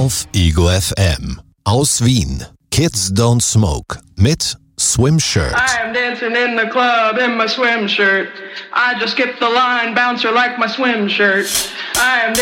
auf Ego FM. Aus Wien, Kids Don't Smoke mit Swim Shirt. I am dancing in the club in my swim shirt. I just skipped the line, bouncer like my swim shirt. I am